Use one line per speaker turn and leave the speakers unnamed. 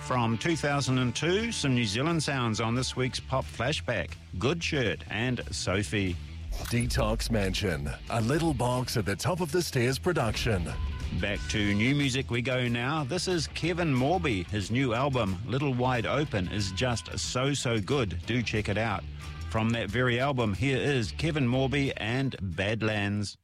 From 2002, some New Zealand sounds on this week's Pop Flashback. Good Shirt and Sophie.
Detox Mansion, a Little Box at the Top of the Stairs production.
Back to new music we go now. This is Kevin Morby. His new album, Little Wide Open, is just so good. Do check it out. From that very album, here is Kevin Morby and Badlands.